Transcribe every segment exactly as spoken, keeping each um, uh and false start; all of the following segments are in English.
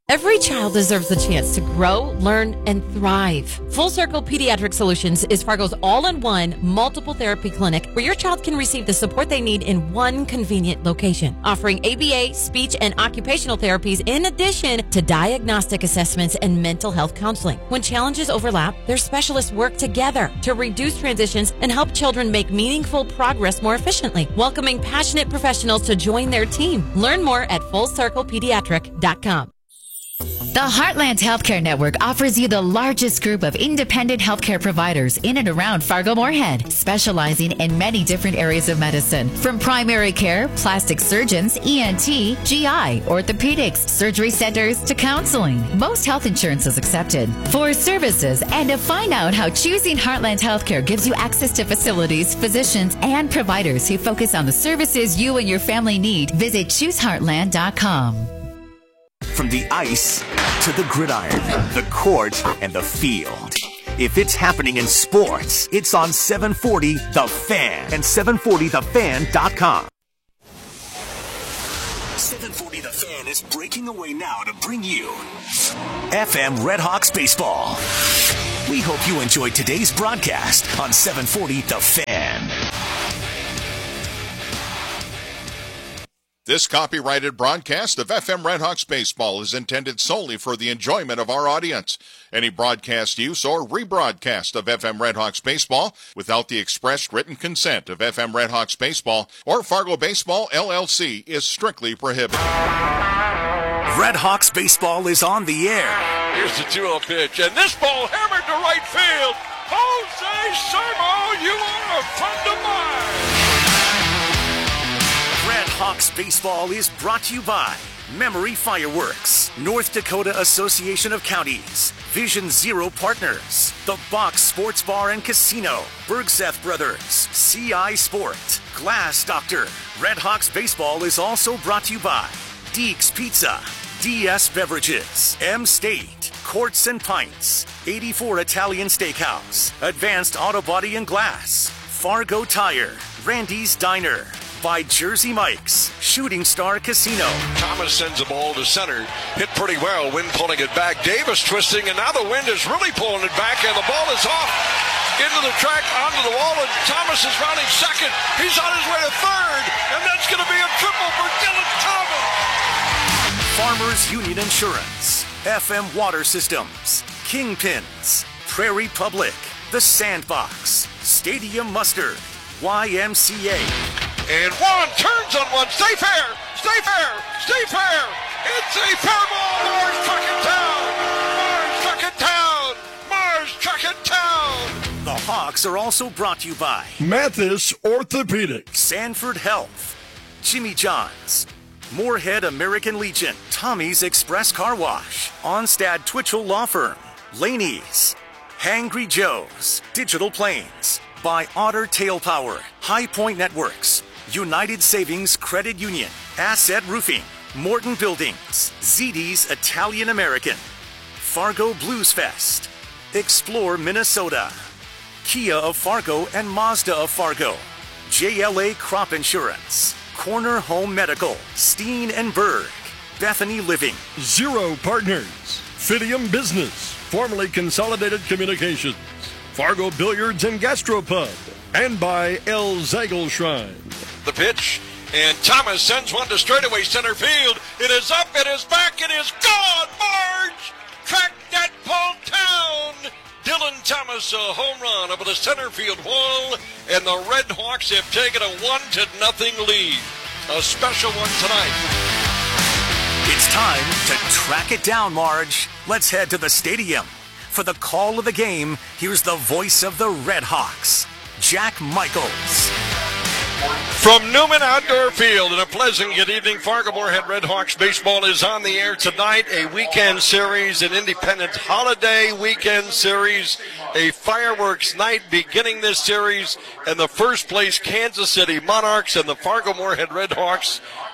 Every child deserves the chance to grow, learn, and thrive. Full Circle Pediatric Solutions is Fargo's all-in-one multiple therapy clinic where your child can receive the support they need in one convenient location, offering A B A, speech, and occupational therapies in addition to diagnostic assessments and mental health counseling. When challenges overlap, their specialists work together to reduce transitions and help children make meaningful progress more efficiently, welcoming passionate professionals to join their team. Learn more at full circle pediatric dot com. The Heartland Healthcare Network offers you the largest group of independent healthcare providers in and around Fargo-Moorhead, specializing in many different areas of medicine, from primary care, plastic surgeons, E N T, G I, orthopedics, surgery centers, to counseling. Most health insurance is accepted. For services and to find out how choosing Heartland Healthcare gives you access to facilities, physicians, and providers who focus on the services you and your family need, visit choose heartland dot com. From the ice to the gridiron, the court, and the field. If it's happening in sports, it's on seven forty The Fan and seven forty the fan dot com. seven forty The Fan is breaking away now to bring you F M Redhawks baseball. We hope you enjoyed today's broadcast on seven forty The Fan. This copyrighted broadcast of F M Redhawks baseball is intended solely for the enjoyment of our audience. Any broadcast use or rebroadcast of F M Redhawks baseball without the expressed written consent of F M Redhawks baseball or Fargo Baseball L L C is strictly prohibited. Redhawks baseball is on the air. Here's the two oh pitch, and this ball hammered to right field. Jose Sermo, you are a friend of mine. Redhawks baseball is brought to you by Memory Fireworks, North Dakota Association of Counties, Vision Zero Partners, The Box Sports Bar and Casino, Bergseth Brothers, C I Sport, Glass Doctor. Redhawks baseball is also brought to you by Deeks Pizza, D S Beverages, M State, Courts and Pints, eighty-four Italian Steakhouse, Advanced Auto Body and Glass, Fargo Tire, Randy's Diner, by Jersey Mike's, Shooting Star Casino. Thomas sends the ball to center. Hit pretty well. Wind pulling it back. Davis twisting, and now the wind is really pulling it back, and the ball is off into the track, onto the wall, and Thomas is rounding second. He's on his way to third, and that's going to be a triple for Dylan Thomas. Farmers Union Insurance, F M Water Systems, Kingpins, Prairie Public, The Sandbox, Stadium Mustard, Y M C A. And Juan turns on one. Stay fair! Stay fair! Stay fair! It's a fair ball! Mars truck it down! Mars truck it down! Mars truck it down! The Hawks are also brought to you by Mathis Orthopedics, Sanford Health, Jimmy John's, Moorhead American Legion, Tommy's Express Car Wash, Onstad Twitchell Law Firm, Laney's, Hangry Joe's, Digital Planes, by Otter Tail Power, High Point Networks, United Savings Credit Union, Asset Roofing, Morton Buildings, Z D's Italian American, Fargo Blues Fest, Explore Minnesota, Kia of Fargo and Mazda of Fargo, J L A Crop Insurance, Corner Home Medical, Steen and Berg, Bethany Living, Zero Partners, Fidium Business, formerly Consolidated Communications, Fargo Billiards and Gastropub, and by El Zagel Shrine. The pitch, and Thomas sends one to straightaway center field. It is up, it is back, it is gone. Marge, track that ball down. Dylan Thomas, a home run over the center field wall, and the Red Hawks have taken a one to nothing lead. A special one tonight. It's time to track it down, Marge. Let's head to the stadium. For the call of the game, here's the voice of the Red Hawks, Jack Michaels. From Newman Outdoor Field, and a pleasant good evening. Fargo Moorhead Red Hawks baseball is on the air tonight. A weekend series, an independent holiday weekend series, a fireworks night beginning this series, and the first place Kansas City Monarchs and the Fargo Moorhead Red Hawks.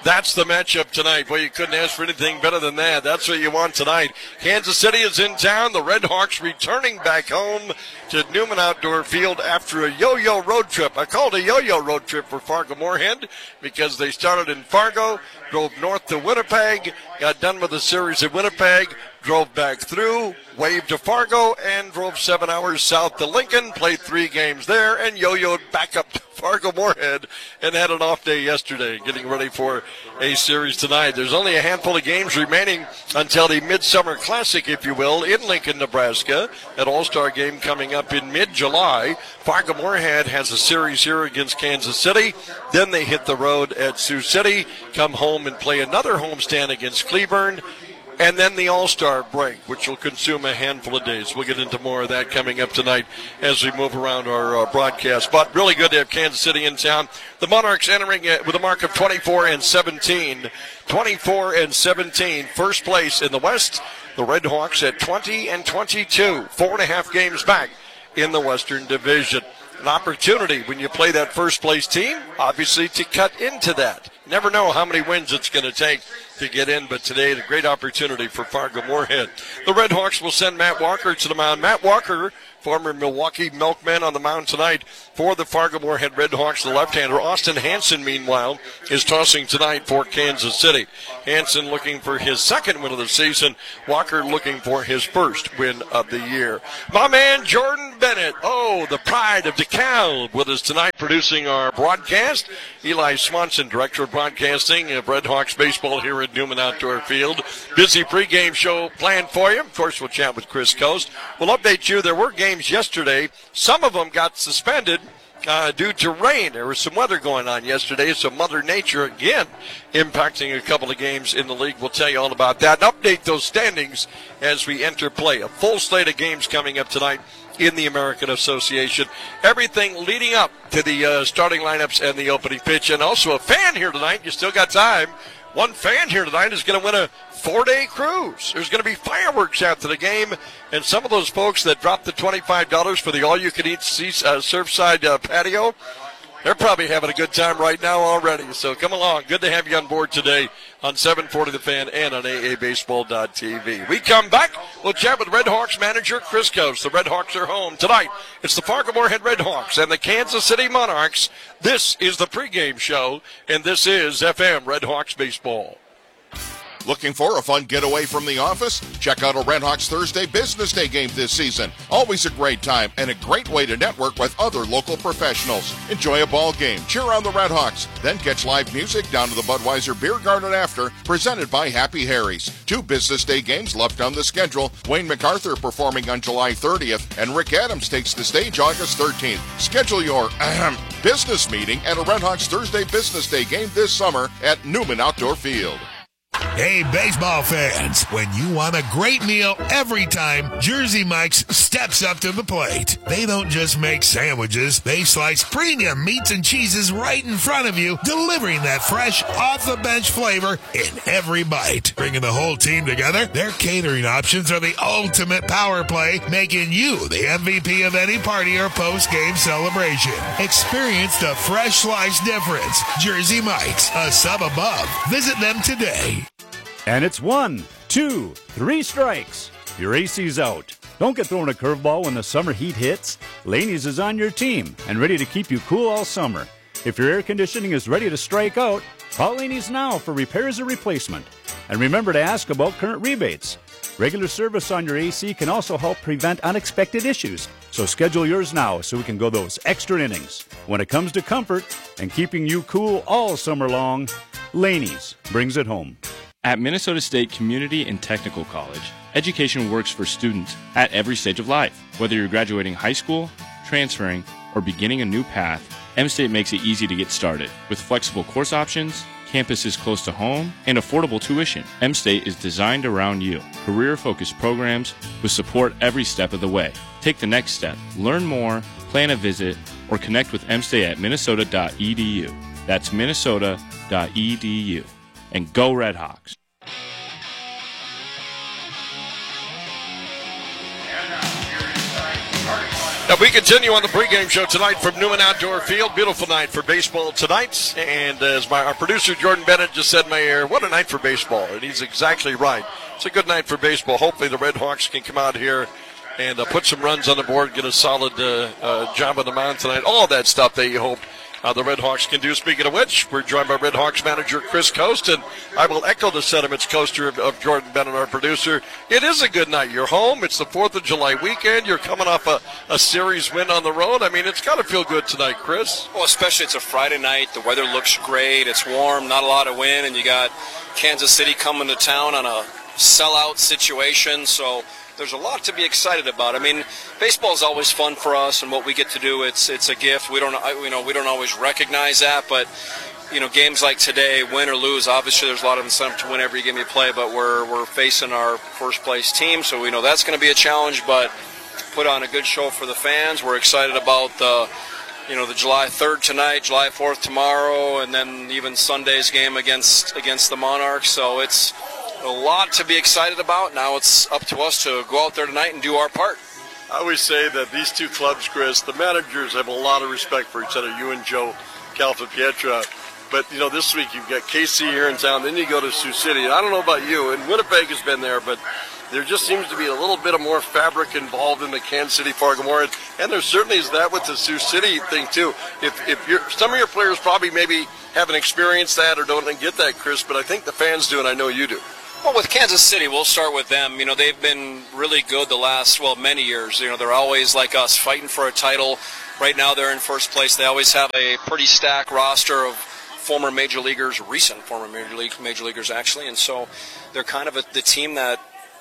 That's the matchup tonight. Well, you couldn't ask for anything better than that. That's what you want tonight. Kansas City is in town. The Red Hawks returning back home to Newman Outdoor Field after a yo-yo road trip. I call it a yo-yo road trip for Fargo-Moorhead because they started in Fargo, drove north to Winnipeg, got done with the series at Winnipeg, drove back through, waved to Fargo, and drove seven hours south to Lincoln, played three games there, and yo-yoed back up to Fargo-Moorhead and had an off day yesterday, getting ready for a series tonight. There's only a handful of games remaining until the Midsummer Classic, if you will, in Lincoln, Nebraska. An all-star game coming up in mid-July. Fargo-Moorhead has a series here against Kansas City. Then they hit the road at Sioux City, come home and play another homestand against Cleburne. And then the All-Star break, which will consume a handful of days. We'll get into more of that coming up tonight as we move around our uh, broadcast. But really good to have Kansas City in town. The Monarchs entering uh, with a mark of twenty-four and seventeen. twenty-four and seventeen. First place in the West. The Red Hawks at twenty and twenty-two. Four and a half games back in the Western Division. An opportunity when you play that first place team, obviously, to cut into that. Never know how many wins it's going to take to get in, but today a great opportunity for Fargo-Moorhead. The Red Hawks will send Matt Walker to the mound. Matt Walker, former Milwaukee Milkman, on the mound tonight for the Fargo-Moorhead Red Hawks, the left-hander. Austin Hanson, meanwhile, is tossing tonight for Kansas City. Hanson looking for his second win of the season. Walker looking for his first win of the year. My man Jordan Bennett, oh, the pride of DeKalb, with us tonight producing our broadcast. Eli Swanson, Director of Broadcasting of Red Hawks Baseball here at Newman Outdoor Field. Busy pregame show planned for you. Of course, we'll chat with Chris Coast. We'll update you. There were games yesterday. Some of them got suspended uh, due to rain. There was some weather going on yesterday, so Mother Nature again impacting a couple of games in the league. We'll tell you all about that and update those standings as we enter play. A full slate of games coming up tonight in the American Association. Everything leading up to the uh, starting lineups and the opening pitch. And also a fan here tonight. You still got time. One fan here tonight is going to win a four-day cruise. There's going to be fireworks after the game. And some of those folks that dropped the twenty-five dollars for the all-you-can-eat uh, Surfside uh, patio, they're probably having a good time right now already. So come along. Good to have you on board today on seven forty The Fan and on A A baseball dot T V. We come back. We'll chat with Red Hawks manager Chris Coast. The Red Hawks are home tonight. It's the Fargo-Moorhead Red Hawks and the Kansas City Monarchs. This is the pregame show, and this is F M Red Hawks Baseball. Looking for a fun getaway from the office? Check out a Red Hawks Thursday Business Day game this season. Always a great time and a great way to network with other local professionals. Enjoy a ball game, cheer on the Red Hawks, then catch live music down to the Budweiser Beer Garden after, presented by Happy Harry's. Two Business Day games left on the schedule. Wayne MacArthur performing on July thirtieth, and Rick Adams takes the stage August thirteenth. Schedule your ahem, business meeting at a Red Hawks Thursday Business Day game this summer at Newman Outdoor Field. Hey, baseball fans, when you want a great meal every time, Jersey Mike's steps up to the plate. They don't just make sandwiches, they slice premium meats and cheeses right in front of you, delivering that fresh, off-the-bench flavor in every bite. Bringing the whole team together, their catering options are the ultimate power play, making you the M V P of any party or post-game celebration. Experience the fresh slice difference. Jersey Mike's, a sub above. Visit them today. And it's one, two, three strikes. Your A C's out. Don't get thrown a curveball when the summer heat hits. Laney's is on your team and ready to keep you cool all summer. If your air conditioning is ready to strike out, call Laney's now for repairs or replacement. And remember to ask about current rebates. Regular service on your A C can also help prevent unexpected issues. So schedule yours now so we can go those extra innings. When it comes to comfort and keeping you cool all summer long, Laney's brings it home. At Minnesota State Community and Technical College, education works for students at every stage of life. Whether you're graduating high school, transferring, or beginning a new path, M-State makes it easy to get started. With flexible course options, campuses close to home, and affordable tuition, M-State is designed around you. Career-focused programs with support every step of the way. Take the next step. Learn more, plan a visit, or connect with M-State at minnesota dot e d u. That's minnesota dot e d u. And go Red Hawks. And now, here inside starting lineup. Now we continue on the pregame show tonight from Newman Outdoor Field. Beautiful night for baseball tonight. And as my our producer Jordan Bennett just said in my ear, what a night for baseball. And he's exactly right. It's a good night for baseball. Hopefully the Red Hawks can come out here and uh, put some runs on the board, get a solid uh, uh, job on the mound tonight. All of that stuff that you hope uh, the Red Hawks can do. Speaking of which, we're joined by Red Hawks manager Chris Coste, and I will echo the sentiments, Coaster, of, of Jordan Bennett, our producer. It is a good night. You're home. It's the fourth of July weekend. You're coming off a, a series win on the road. I mean, it's got to feel good tonight, Chris. Well, especially it's a Friday night. The weather looks great. It's warm, not a lot of wind, and you got Kansas City coming to town on a sellout situation, so there's a lot to be excited about. I mean, baseball is always fun for us, and what we get to do, it's it's a gift. We don't, you know, we don't always recognize that, but you know, games like today, win or lose, obviously there's a lot of incentive to win every game you play. But we're we're facing our first place team, so we know that's going to be a challenge. But put on a good show for the fans. We're excited about the, you know, the July third tonight, July fourth tomorrow, and then even Sunday's game against against the Monarchs. So it's a lot to be excited about. Now it's up to us to go out there tonight and do our part. I always say that these two clubs, Chris, the managers have a lot of respect for each other, you and Joe Calfapietra. But, you know, this week you've got K C here in town, then you go to Sioux City. And I don't know about you, and Winnipeg has been there, but there just seems to be a little bit of more fabric involved in the Kansas City Fargo-Moorhead. And there certainly is that with the Sioux City thing, too. If, if you're, some of your players probably maybe haven't experienced that or don't get that, Chris, but I think the fans do, and I know you do. Well, with Kansas City, we'll start with them. You know, they've been really good the last, well, many years. You know, they're always like us, fighting for a title. Right now they're in first place. They always have a pretty stacked roster of former major leaguers, recent former major league major leaguers actually, and so they're kind of a, the team that,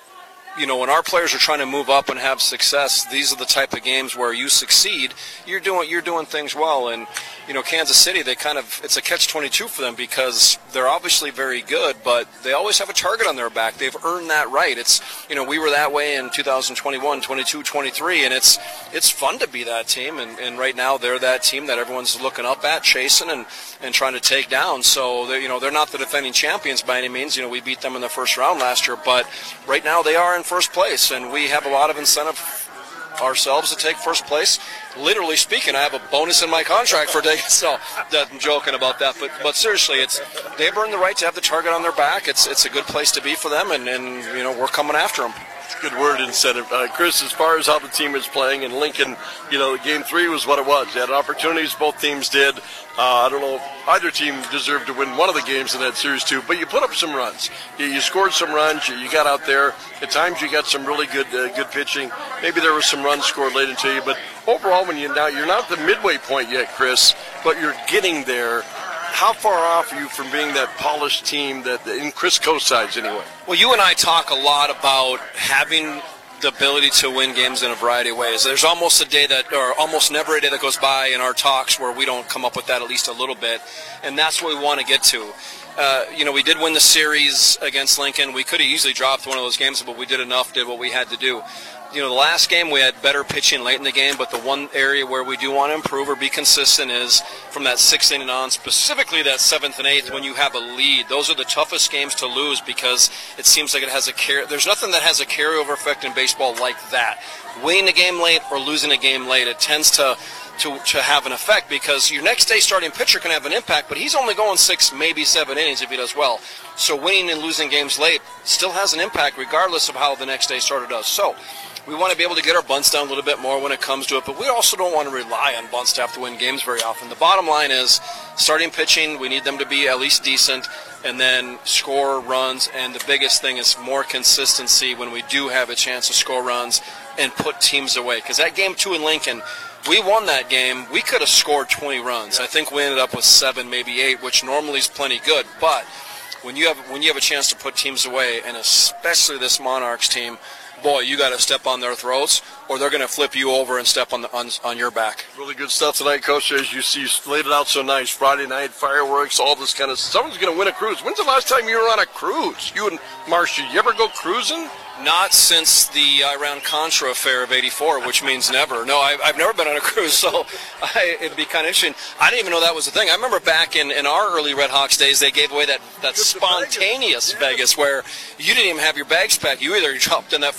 you know, when our players are trying to move up and have success, these are the type of games where you succeed, you're doing you're doing things well. And you know, Kansas City, they kind of, it's a catch twenty-two for them because they're obviously very good, but they always have a target on their back. They've earned that right. It's, you know, we were that way in two thousand twenty-one, twenty-two, twenty-three, and it's it's fun to be that team. And, and right now they're that team that everyone's looking up at, chasing and, and trying to take down. So they, you know, they're not the defending champions by any means. You know, we beat them in the first round last year, but right now they are in first place, and we have a lot of incentive ourselves to take first place. Literally speaking, I have a bonus in my contract for taking, so I'm joking about that, but but seriously, it's they've earned the right to have the target on their back. It's it's a good place to be for them, and, and you know, we're coming after them. It's a good word, incentive. Uh, Chris, as far as how the team is playing, and Lincoln, you know, game three was what it was. They had opportunities, both teams did. Uh, I don't know if either team deserved to win one of the games in that series too, but you put up some runs. You, you scored some runs. You, you got out there. At times you got some really good uh, good pitching. Maybe there was some runs scored late into you, but overall, when you now you're not at the midway point yet, Chris, but you're getting there. How far off are you from being that polished team that, in Chris Coste's sides anyway? Well, you and I talk a lot about having the ability to win games in a variety of ways. There's almost a day that, or almost never a day that goes by in our talks where we don't come up with that at least a little bit, and that's what we want to get to. Uh, you know, we did win the series against Lincoln. We could have easily dropped one of those games, but we did enough, did what we had to do. You know, the last game we had better pitching late in the game, but the one area where we do want to improve or be consistent is from that sixth inning on, specifically that seventh and eighth when you have a lead. Those are the toughest games to lose because it seems like it has a carry. There's nothing that has a carryover effect in baseball like that. Winning a game late or losing a game late, it tends to To, to have an effect because your next day starting pitcher can have an impact, but he's only going six, maybe seven innings if he does well. So winning and losing games late still has an impact regardless of how the next day starter does. So we want to be able to get our bunts down a little bit more when it comes to it, but we also don't want to rely on bunt staff to win games very often. The bottom line is starting pitching, we need them to be at least decent, and then score runs, and the biggest thing is more consistency when we do have a chance to score runs and put teams away. Because that game two in Lincoln, we won that game. We could have scored twenty runs. I think we ended up with seven, maybe eight, which normally is plenty good. But when you have when you have a chance to put teams away, and especially this Monarchs team, boy, you got to step on their throats, or they're going to flip you over and step on the on, on your back. Really good stuff tonight, Coach. As you see, you laid it out so nice. Friday night fireworks, all this kind of. Someone's going to win a cruise. When's the last time you were on a cruise? You and Marcia, you ever go cruising? Not since the Iran-Contra affair of eighty-four, which means never. No, I've, I've never been on a cruise, so I, it'd be kind of interesting. I didn't even know that was a thing. I remember back in, in our early Red Hawks days, they gave away that, that spontaneous Vegas. Vegas where you didn't even have your bags packed. You either jumped in that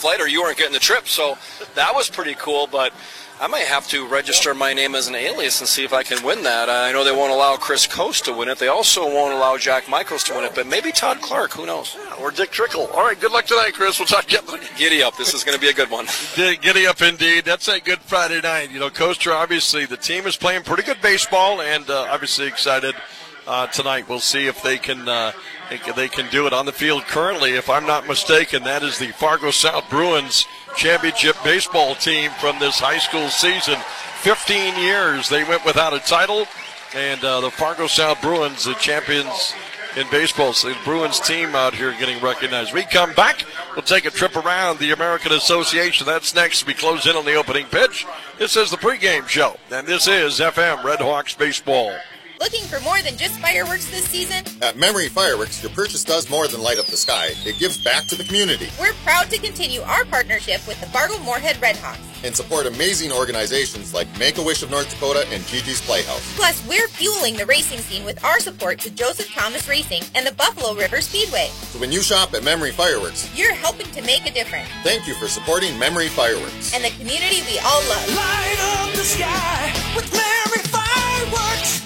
flight or you weren't getting the trip. So that was pretty cool, but I might have to register my name as an alias and see if I can win that. I know they won't allow Chris Coast to win it. They also won't allow Jack Michaels to win it, but maybe Todd Clark. Who knows? Yeah, or Dick Trickle. All right, good luck tonight, Chris. We'll talk to you. Giddy up. This is going to be a good one. Giddy up indeed. That's a good Friday night. You know, Coaster, obviously, the team is playing pretty good baseball and uh, obviously excited uh, tonight. We'll see if they can uh, they can do it on the field currently. If I'm not mistaken, that is the Fargo South Bruins championship baseball team from this high school season. fifteen years they went without a title, and uh, the Fargo South Bruins, the champions in baseball. So the Bruins team out here getting recognized. We come back, we'll take a trip around the American Association. That's next. We close in on the opening pitch. This is the pregame show, and this is F M Red Hawks Baseball. Looking for more than just fireworks this season? At Memory Fireworks, your purchase does more than light up the sky. It gives back to the community. We're proud to continue our partnership with the Fargo Moorhead Redhawks and support amazing organizations like Make-A-Wish of North Dakota and Gigi's Playhouse. Plus, we're fueling the racing scene with our support to Joseph Thomas Racing and the Buffalo River Speedway. So when you shop at Memory Fireworks, you're helping to make a difference. Thank you for supporting Memory Fireworks. And the community we all love. Light up the sky with Memory Fireworks.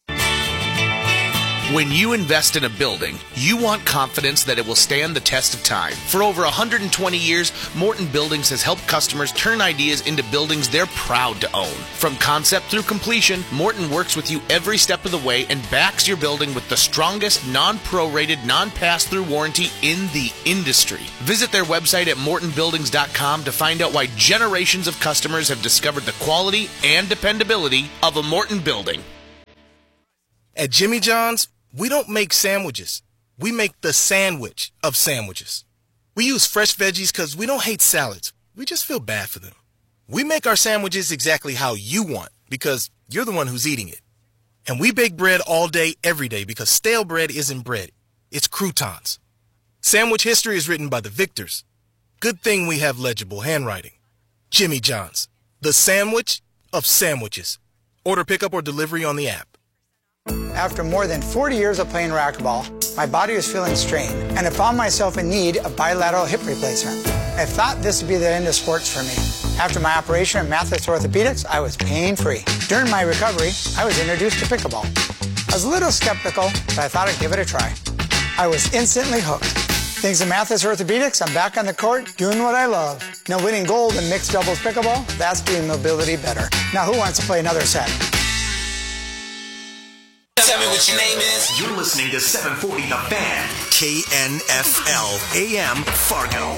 When you invest in a building, you want confidence that it will stand the test of time. For over one hundred twenty years, Morton Buildings has helped customers turn ideas into buildings they're proud to own. From concept through completion, Morton works with you every step of the way and backs your building with the strongest non-prorated, non-pass-through warranty in the industry. Visit their website at morton buildings dot com to find out why generations of customers have discovered the quality and dependability of a Morton building. At Jimmy John's, we don't make sandwiches. We make the sandwich of sandwiches. We use fresh veggies because we don't hate salads. We just feel bad for them. We make our sandwiches exactly how you want because you're the one who's eating it. And we bake bread all day, every day because stale bread isn't bread. It's croutons. Sandwich history is written by the victors. Good thing we have legible handwriting. Jimmy John's, the sandwich of sandwiches. Order pickup or delivery on the app. After more than forty years of playing racquetball, my body was feeling strained, and I found myself in need of bilateral hip replacement. I thought this would be the end of sports for me. After my operation at Mathis Orthopedics, I was pain-free. During my recovery, I was introduced to pickleball. I was a little skeptical, but I thought I'd give it a try. I was instantly hooked. Thanks to Mathis Orthopedics, I'm back on the court doing what I love. Now winning gold in mixed doubles pickleball, that's doing mobility better. Now who wants to play another set? Tell me what your name is. You're listening to seven forty The Fan. K N F L A M Fargo.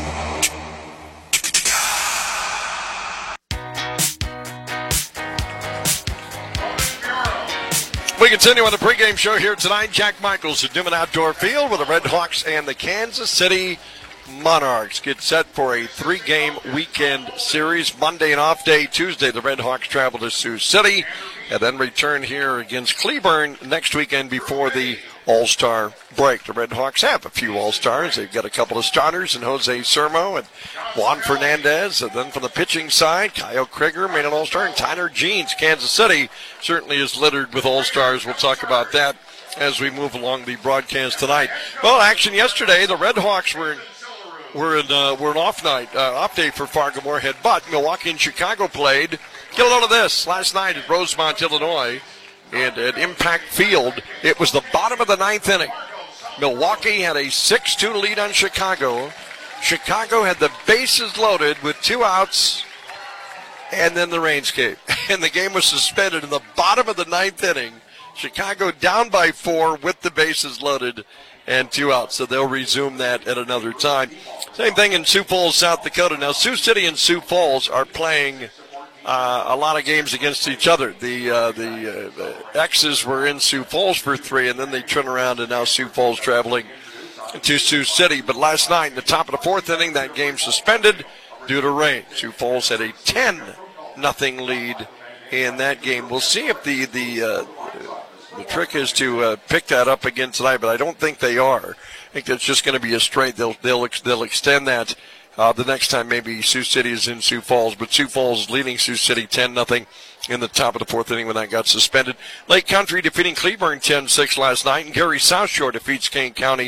We continue on the pregame show here tonight. Jack Michaels at Newman Outdoor Field with the Red Hawks and the Kansas City Monarchs get set for a three-game weekend series. Monday an off day. Tuesday, the Red Hawks travel to Sioux City and then return here against Cleburne next weekend before the All-Star break. The Red Hawks have a few All-Stars. They've got a couple of starters in Jose Sermo and Juan Fernandez. And then from the pitching side, Kyle Krieger made an All-Star, and Tyler Jeans. Kansas City certainly is littered with All-Stars. We'll talk about that as we move along the broadcast tonight. Well, action yesterday, the Red Hawks were We're in uh, we're an off night, uh, off day for Fargo Moorhead, but Milwaukee and Chicago played. Get a load of this. Last night at Rosemont, Illinois, and at Impact Field, it was the bottom of the ninth inning. Milwaukee had a six two lead on Chicago. Chicago had the bases loaded with two outs, and then the rains came. And the game was suspended in the bottom of the ninth inning. Chicago down by four with the bases loaded and two outs, so they'll resume that at another time. Same thing in Sioux Falls, South Dakota. Now, Sioux City and Sioux Falls are playing uh, a lot of games against each other. The uh, the, uh, the X's were in Sioux Falls for three, and then they turn around, and now Sioux Falls traveling to Sioux City. But last night, in the top of the fourth inning, that game suspended due to rain. Sioux Falls had a ten nothing lead in that game. We'll see if the the uh, The trick is to uh, pick that up again tonight, but I don't think they are. I think that's just going to be a straight. They'll they'll ex- they'll extend that uh, the next time maybe Sioux City is in Sioux Falls, but Sioux Falls is leading Sioux City ten nothing in the top of the fourth inning when that got suspended. Lake Country defeating Cleburne ten six last night, and Gary South Shore defeats Kane County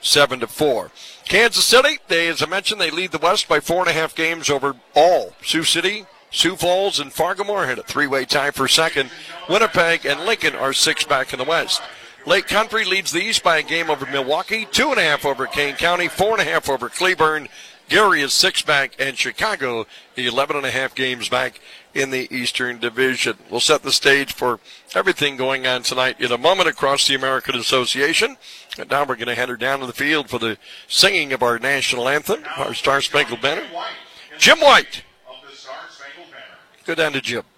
seven to four. Kansas City, they, as I mentioned, they lead the West by four and a half games over all. Sioux City, Sioux Falls, and Fargo-Moorhead, a three-way tie for second. Winnipeg and Lincoln are six back in the West. Lake Country leads the East by a game over Milwaukee, two and a half over Kane County, four and a half over Cleburne. Gary is six back, and Chicago eleven and a half games back in the Eastern Division. We'll set the stage for everything going on tonight in a moment across the American Association. And now we're going to head her down to the field for the singing of our national anthem, our Star Spangled Banner. Jim White. Go down to Jim.